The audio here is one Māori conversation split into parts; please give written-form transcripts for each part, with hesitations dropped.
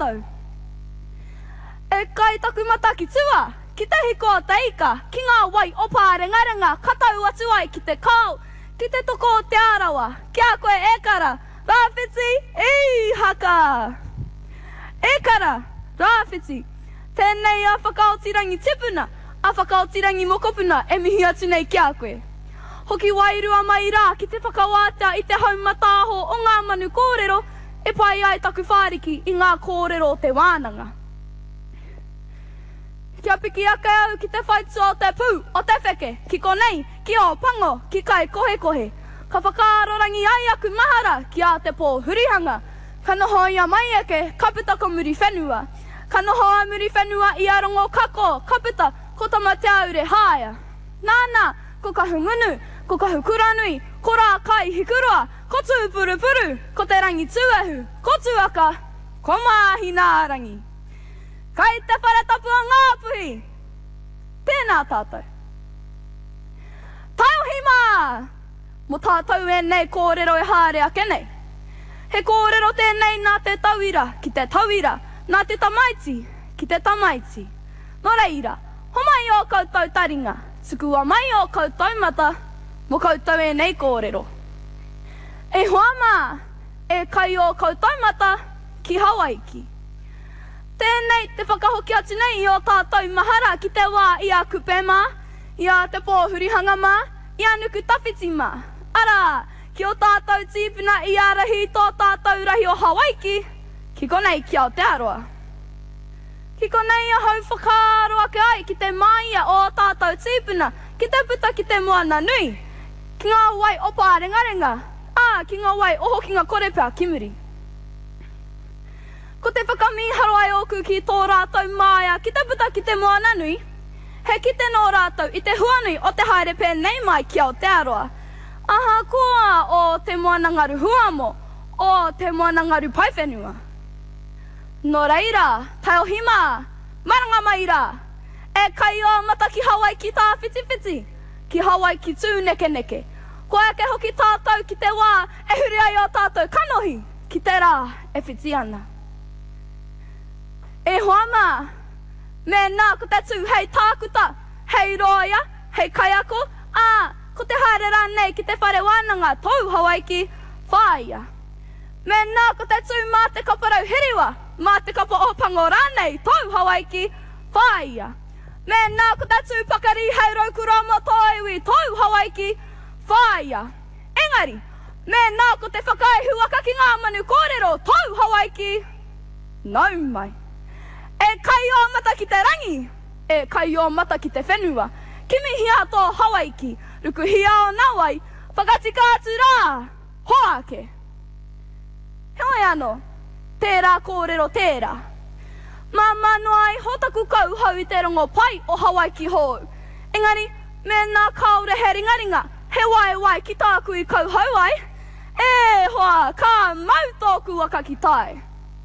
tātou. E kai taku mata ki tua, ki te hiko a te ika, ki ngā wai opa rengarenga, katau atu ai ki te kau, ki te toko o te arawa, kia koe e kara, rāwhiti, haka. E kara, rāwhiti, tēnei a whakaotirangi tipuna, a whakaotirangi mokopuna, e mihi atu nei kia koe. Hoki wairua mai rā ki te whakawātea I te haumataho o ngā manu kōrero, e pai ai taku whāriki I ngā kōrero o te wānanga. Kia piki ake au ki te whaitua o te pū, o te wheke, ki konei, ki o pango, ki kai kohe kohe. Ka whakaarorangi ai aku mahara ki a te pō hurihanga. Ka noho ia mai eke, kaputa ko muri whenua. Ka noho a muri whenua I arongo kako, kaputa, ko tama te aure haia. Nāna, ko ka hungunu, ko ka hukuranui, ko rā kai hikurua, ko tū puru puru, ko te rangi tuahu, ko tuaka, ko māhi nā rangi. Kai te whare tapua ngāpuhi. Tēnā tātou. Tauhima! Mo tātou e nei kōrero e hāre ake nei. He kōrero tēnei nā te tauira ki te tauira, nā te tamaiti ki te tamaiti. Nō reira, homai o koutou taringa, tukua mai o koutou mata, mo koutou e nei kōrero. E hoama, e kai o koutou mata ki Hawaiki. Tēnei te whakahoki atu nei I o tātou mahara ki te wā I a kupema, I a te pōhurihanga mā, I a nuku tawhiti mā. Ara, ki o tātou tīpuna I a rahi tō tātou rahi o Hawaiki, ki konei ki Aotearoa. Ki konei a hau whakaaro ake ai ki te maia o tātou tīpuna, ki te puta ki te moana nui, ki ngā wai opa rengarenga, ki ngā wai oho ki ngā korepea kimuri. Ko te whakamiharo ai oku ki tō rātou māia, ki te puta ki te moana nui, he ki te nō rātou I te huanui o te haere pēnei mai ki Aotearoa. Aha koa o te moana ngaru huamo, o te moana ngaru paiwhenua. Nō reira, tai o hima, maranga mai rā, e kai o mata ki Hawaiki tā whitiwhiti, ki Hawaiki tū neke neke. Ko eke hoki tātou ki te wā, e huri ai o tātou kanohi, ki te rā e whiti ana. E hoama, me nā ko te tū hei tākuta, hei roia, hei kaiako, ko te haere rā nei ki te whare wānanga tau Hawaiki, whāia. Me nā ko te tū mā te kapa rau hiriwa, mā te kapa o pango rā nei tau Hawaiki, whāia. Me nā ko te tū pakari hei raukurama taiwi tau Hawaiki, whāia. Engari, me nā ko te whakaihuaka ki ngā manu kōrero tau Hawaiki, nau mai. E kai o mata ki te rangi, e kai o mata ki te whenua. Kimi hia tō Hawaiki, ruku hia o nawai, whakatika atu rā, hoake. Hoi anō, tērā kōrero tērā. Mā manu ai hotaku kau hau I te rongo pai o Hawaiki hou. Engari, me nā kaore he ringaringa, he wai ki tāku I kau hau ai. E hoa, ka mau tōku waka ki tai.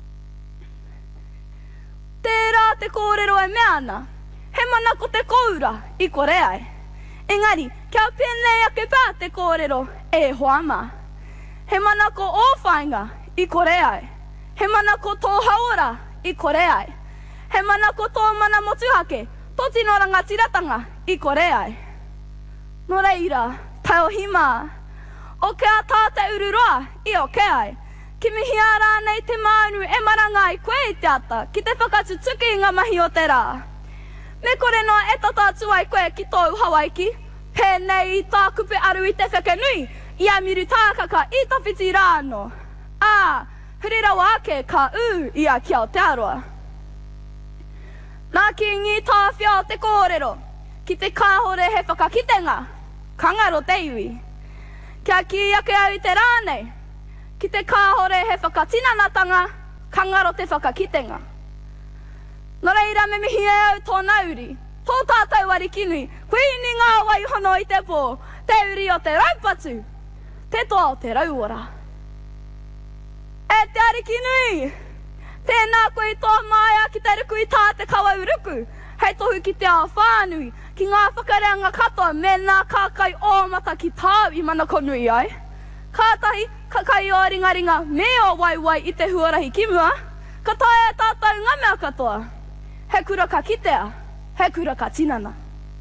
Tērā te kōrero e mea ana, he mana ko te koura I kore ai. Engari, kia pēnei ake pā te kōrero e hoama. He mana ko ōwhainga I kore ai. He mana ko tō haora I kore ai. He mana ko tō mana motuhake, tō tino rangatiratanga I kore ai. Nō reira, tai o hima, o ke a tā te ururoa I o ke ai. Kimi hia rā nei te maunu e maranga I koe I te ata, ki te whakatutuki I ngā mahi o te rā. Me kore noa e tata atu ai koe ki tōu Hawaiki, pēnei I tā kupe aru I te whakanui, I a miru tākaka I tawhiti rāno. Huri rawa ake ka I a ki Aotearoa. Nā ki ngi tā whia o te kōrero, ki te kāhore he whakakitenga, kangaro te iwi. Kia ki ake au I te rānei, ki te kāhore he whakatinanatanga, kangaro te whakakitenga. Nō reira me mihi e au tō nauri, tō tātou warikinui, koe ni ngā wai hono I te pō, te uri o te raupatu, te toa o te rauora. E te arikinui, tēnā koe tō māia ki te ruku I tā te kawau ruku, hei tohu ki te ao whānui, ki ngā whakareanga katoa me nā kākai ōmata ki tāu I mana konui ai. Kātahi, ka kai o ringaringa me o wai I te huarahi kimua, Ka tae tātou ngā mea katoa. He kura ka kitea, he kura ka tinana.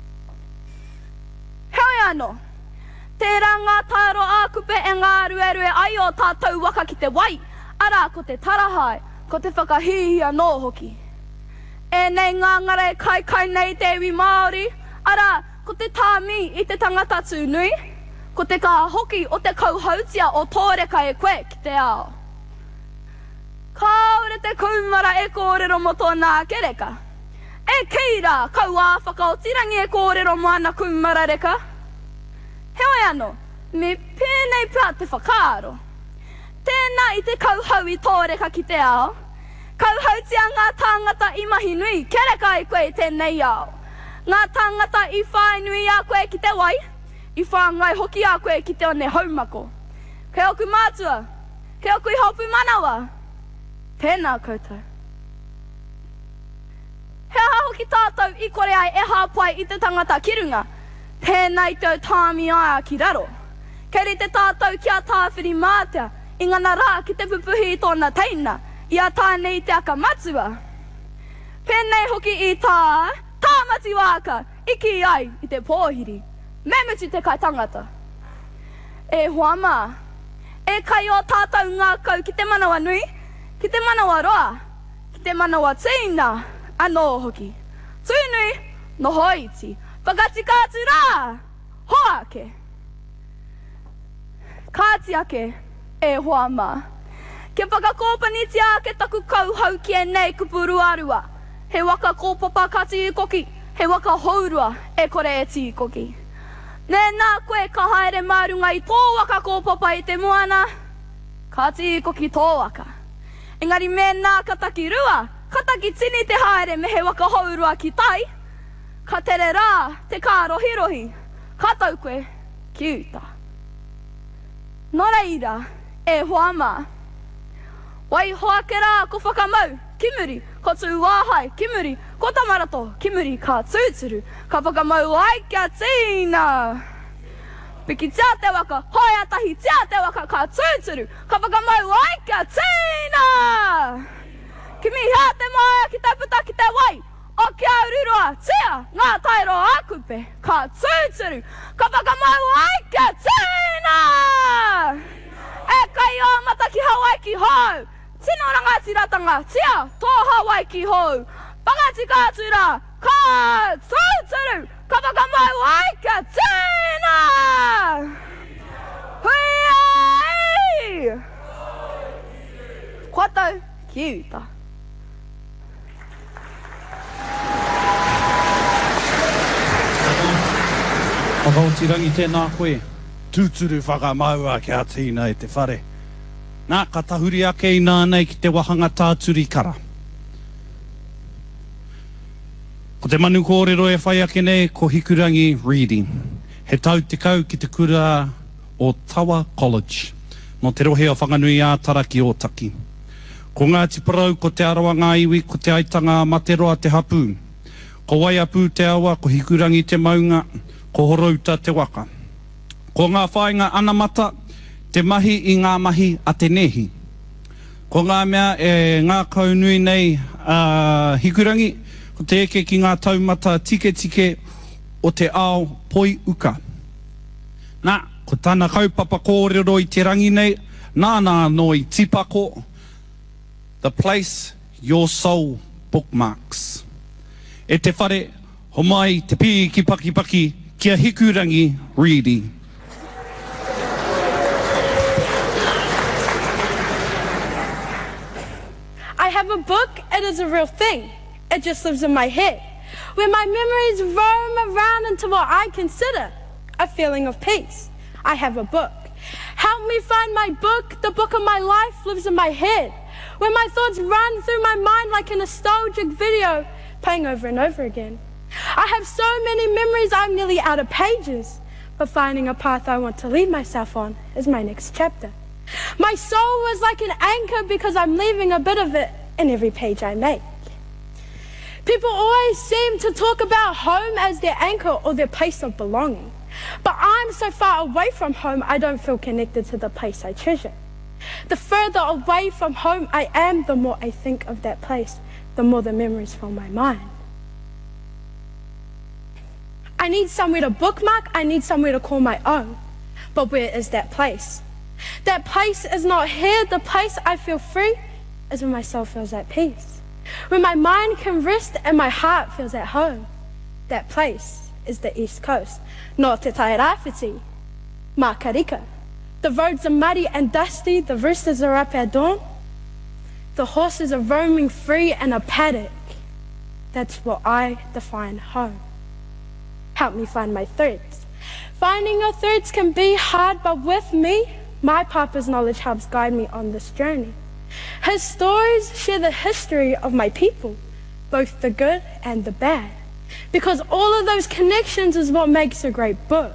Hei anō, tērā ngā tāro ākupe e ngā ruerue ai o tātou waka ki te wai, ara ko te tarahai, ko te whakahihia nō hoki. E nei ngā ngare kai nei te iwi Māori, ara ko te tāmi i te tangata tūnui, ko te ka hoki o te kauhautia o tōreka e koe ki te ao. Kāore te kaumara e kōrero mo tōnā kereka. E keira kau ā whakaotirangi e kōrero mo ana kaumara reka. Heoi anō, me pēnei pia te whakaaro. Tēnā i te kauhau i tōreka ki te ao. Kauhautia ngā tāngata i mahi nui, kereka e koe tēnei ao. Ngā tāngata i whāinui a koe ki te wai, i whāngai hoki a koe ki te one haumako. Kei oku mātua, kei oku i hopu manawa. Tēnā koutou. He aha hoki tātou i kore ai e hāpai i te tangata kirunga. Tēnei tau tāmi aia ki raro. Kei te tātou kia tāwhiri mātea, i ngana rā ki te pupuhi i tōna teina, i a tānei te aka matua. Pēnei hoki i tāmati wāka, iki ai i te pōhiri. Me mutu te kai tangata. E huama, e kai o tātou ngā kau ki te manawa nui, ki te manawa roa, ki te manawa tīna, anō hoki. Tūnui, no hoiti, whakati kātu rā, hoake. Kāti ake, e hoa mā. Ke whakakōpanitia ke taku kauhau ki e nei kupuru arua. He waka kōpapa ka tīkoki, he waka haurua e kore e tīkoki. Nē nā koe ka haere marunga i tō waka kōpapa i te moana, ka tīkoki tō waka. Engari me nā kataki rua, kataki tini te haere me he waka haurua ki tai. Ka tere rā, te kā rohi, ka tau koe ki uta. Nō reira, e hoa mā. Wai hoake rā ko whakamau, ki muri, ko tū wāhai, ki muri, ko tamarato, ki muri, ka tūturu, ka whakamau ai kia tīna. Piki tia te waka, hoi atahi tia te waka, ka tūturu, ka whakamau ai kia tīna. Ki mi hea te maia ki te puta ki te wai, o kia ururoa tia, ngā tairo akupe, ka tūturu, ka whakamau ai kia tīna. E kai o mata ki Hawaii ki hau, tino rangati ratanga, tia, tō Hawaii ki hau, pangati kātura, ka tūturu, ka whakamau ai kia tīna. Hui! Kua tau ki uta. Whakaotirangi tēnā koe, tūturu whakamaua kia tīna e te whare. Nā ka tahuri ake i nānei ki te wahanga tāturi kara. Ko te manu kōrero e whai ake nei ko Hikurangi Reading. He tau te kau ki te kura o Tawa College, no te rohe o whanganui a Taraki o Taki. Ko ngā tiparau ko te arawa ngā iwi ko te aitanga materoa te hapū. Ko waiapu te awa ko Hikurangi te maunga, ko horauta te waka. Ko ngā whainga anamata, te mahi i ngā mahi a te nehi. Ko ngā mea e ngā kaunui nei Hikurangi, ko te eke ki ngā taumata tike o te ao poi uka. Nā, ko tāna kaupapa kōrero i te rangi nei, nāna no i tipako, the place your soul bookmarks. E te whare, ho mai te pi ki paki kia Hikurangi Reading. I have a book, it is a real thing. It just lives in my head, where my memories roam around into what I consider a feeling of peace. I have a book. Help me find my book. The book of my life lives in my head, where my thoughts run through my mind like a nostalgic video playing over and over again. I have so many memories I'm nearly out of pages, but finding a path I want to lead myself on is my next chapter. My soul was like an anchor because I'm leaving a bit of it in every page I make. People always seem to talk about home as their anchor or their place of belonging. But I'm so far away from home, I don't feel connected to the place I treasure. The further away from home I am, the more I think of that place, the more the memories fill my mind. I need somewhere to bookmark, I need somewhere to call my own. But where is that place? That place is not here. The place I feel free is when my soul feels at peace. When my mind can rest and my heart feels at home. That place is the East Coast. No te Tairāwhiti, Makarika. The roads are muddy and dusty, the roosters are up at dawn. The horses are roaming free in a paddock. That's what I define home. Help me find my threads. Finding your threads can be hard, but with me, my Papa's knowledge helps guide me on this journey. His stories share the history of my people, both the good and the bad, because all of those connections is what makes a great book.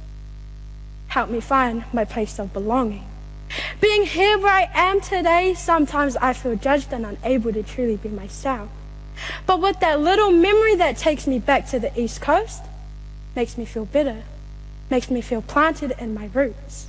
Help me find my place of belonging. Being here where I am today, sometimes I feel judged and unable to truly be myself. But with that little memory that takes me back to the East Coast, makes me feel better, makes me feel planted in my roots.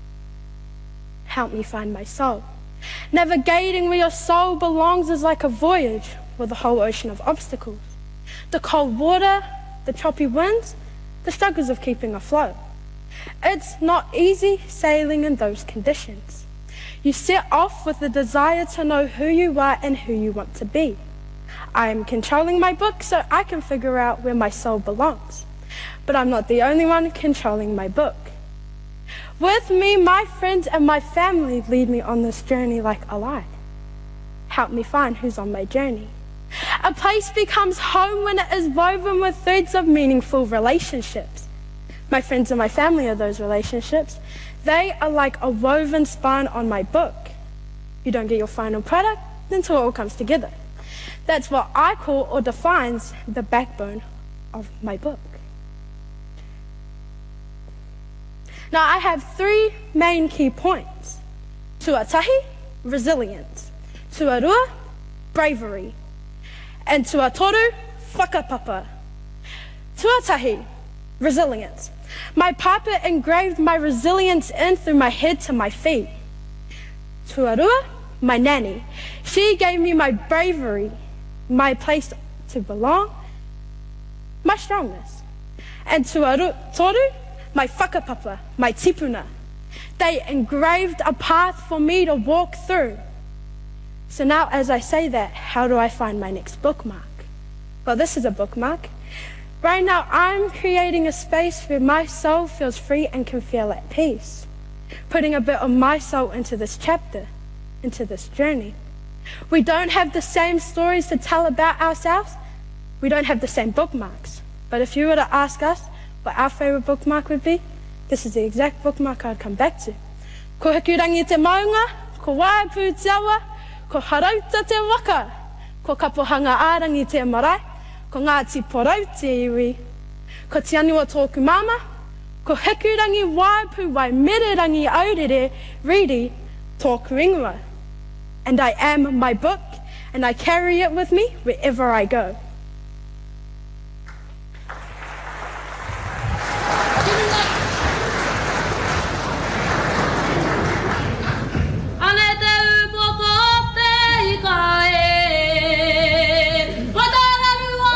Help me find my soul. Navigating where your soul belongs is like a voyage with a whole ocean of obstacles. The cold water, the choppy winds, the struggles of keeping afloat. It's not easy sailing in those conditions. You set off with the desire to know who you are and who you want to be. I am controlling my book so I can figure out where my soul belongs. But I'm not the only one controlling my book. With me, my friends and my family lead me on this journey like a light. Help me find who's on my journey. A place becomes home when it is woven with threads of meaningful relationships. My friends and my family are those relationships. They are like a woven spine on my book. You don't get your final product until it all comes together. That's what I call or defines the backbone of my book. Now I have three main key points. Tuatahi, resilience. Tuarua, bravery. And tuatoru, whakapapa. Tuatahi, resilience. My papa engraved my resilience in through my head to my feet. Tuarua, my nanny. She gave me my bravery, my place to belong, my strongness. And toru, my whakapapa, my tipuna. They engraved a path for me to walk through. So now as I say that, how do I find my next bookmark? Well, this is a bookmark. Right now I'm creating a space where my soul feels free and can feel at peace. Putting a bit of my soul into this chapter, into this journey. We don't have the same stories to tell about ourselves. We don't have the same bookmarks. But if you were to ask us what our favorite bookmark would be, this is the exact bookmark I'd come back to. Ko hikurangi te maunga, ko waipu te awa, ko harauta te waka, ko kapohanga ārangi te marae, ko Ngāti Porou te iwi, ko te anua tōku mama, ko hikurangi waipu wai mererangi aurere, riri, tōku ingoa. And I am my book, and I carry it with me wherever I go.